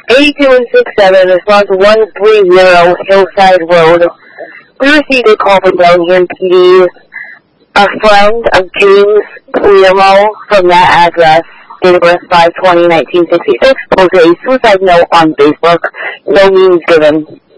82-67, response 130 Hillside Road. We received a call from down here in PD. A friend of James Guillermo from that address, date of birth 5/20/1966, posted a suicide note on Facebook. No means given.